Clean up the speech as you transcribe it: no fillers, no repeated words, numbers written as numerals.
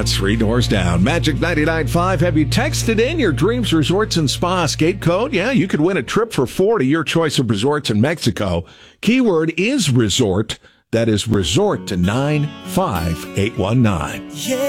That's 3 doors down. Magic 99.5. Have you texted in your Dreams Resorts and Spa skate code? Yeah, you could win a trip for 4 to your choice of resorts in Mexico. Keyword is resort. That is resort to 95819.